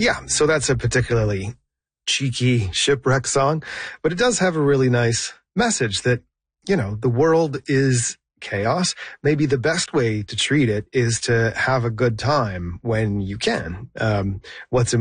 Yeah, so that's a particularly cheeky shipwreck song, but it does have a really nice message that, the world is chaos. Maybe the best way to treat it is to have a good time when you can. What's